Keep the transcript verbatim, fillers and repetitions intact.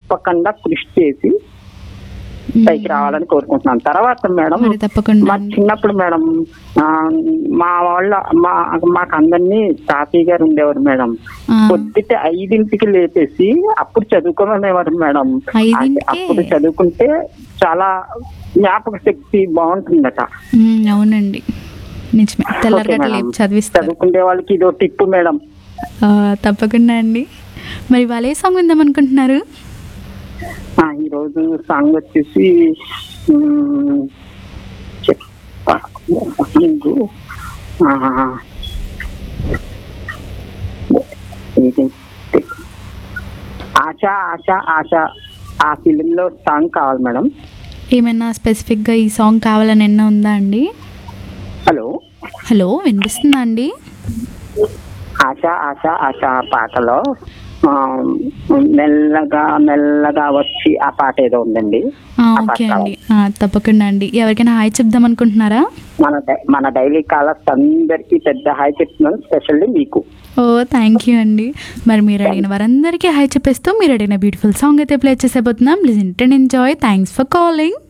తప్పకుండా కృషి చేసి పైకి రావాలని కోరుకుంటున్నాను. తర్వాత మేడం మా చిన్నప్పుడు మేడం మా వాళ్ళ మా మాకు అందరినీ తాతయ్య గారు ఉండేవారు మేడం. పొద్దుటే ఐదింటికి లేపేసి అప్పుడు చదువుకోమనేవారు మేడం. అప్పుడు చదువుకుంటే చాలా జ్ఞాపక శక్తి బాగుంటుందట. అవునండి, చదువుకునే వాళ్ళకి ఇదో టిప్పు మేడం. తప్పకుండా అండి. మరి వాళ్ళు ఏ సాంగ్ విందాం అనుకుంటున్నారు? ఈరోజు సాంగ్ వచ్చేసి ఆశ ఆశ ఆశ ఆ ఫిలిం లో సాంగ్ కావాలి మేడం. ఏమైనా స్పెసిఫిక్ గా ఈ సాంగ్ కావాలని ఎన్న ఉందా అండి? హలో హలో వినిపిస్తుందా అండి? ఆశ ఆశ ఆశ పాటలో మెల్లగా మెల్లగా వచ్చి ఆ పాట ఏదో ఉందండి. ఓకే అండి, తప్పకుండా అండి. ఎవరికైనా హాయ్ చెప్దాం అనుకుంటున్నారా? మన మన డైలీ కాలర్స్ అందరికి పెద్ద హాయ్ చెప్తున్నాను, స్పెషల్లీ మీకు. ఓ థ్యాంక్ యూ అండి. మరి మీరు అడిగిన వారందరికీ హాయ్ చెప్పేస్తూ మీరు అడిగిన బ్యూటిఫుల్ సాంగ్ అయితే play చేసేపోతున్నాం. Listen and enjoy. Thanks for calling.